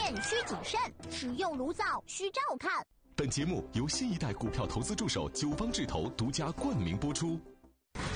电需谨慎，使用炉灶需照看。 本节目由新一代股票投资助手九方智投独家冠名播出。